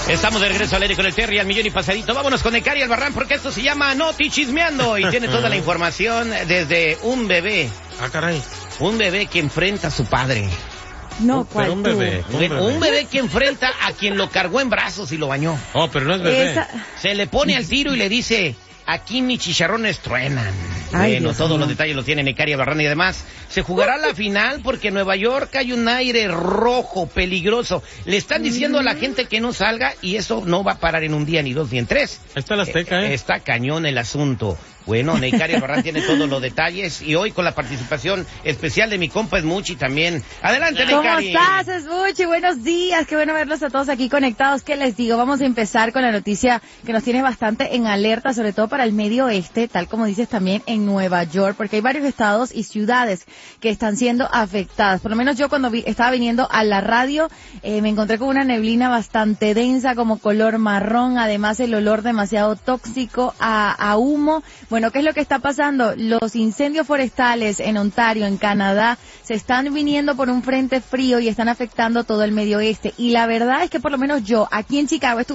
Estamos de regreso al aire con el Terry al millón y pasadito. Vámonos con Necari Albarrán porque esto se llama Noti Chismeando y tiene toda la información desde un bebé. Ah, caray. Un bebé que enfrenta a su padre. No, ¿cuál? Un bebé. Un bebé que enfrenta a quien lo cargó en brazos y lo bañó. Oh, pero no es bebé. Se le pone al tiro y le dice... Aquí mis chicharrones truenan. Ay, Bueno, Dios todos mío. los detalles los tiene Necari Albarrán y además se jugará la final porque en Nueva York hay un aire rojo, peligroso. Le están diciendo a la gente que no salga y eso no va a parar en un día, ni dos, ni en tres. Ahí está la Azteca, Está cañón el asunto. Bueno, Necari Albarrán tiene todos los detalles y hoy con la participación especial de mi compa Smuchi también. Adelante, ¿Cómo Necari. estás, Smuchi? Buenos días, qué bueno verlos a todos aquí conectados. ¿Qué les digo? Vamos a empezar con la noticia que nos tiene bastante en alerta, sobre todo para el medio oeste, tal como dices también en Nueva York, porque hay varios estados y ciudades que están siendo afectadas. Por lo menos yo cuando estaba viniendo a la radio, me encontré con una neblina bastante densa, como color marrón, además el olor demasiado tóxico a humo. Bueno, ¿qué es lo que está pasando? Los incendios forestales en Ontario, en Canadá, se están viniendo por un frente frío y están afectando todo el medio oeste. Y la verdad es que por lo menos yo, aquí en Chicago,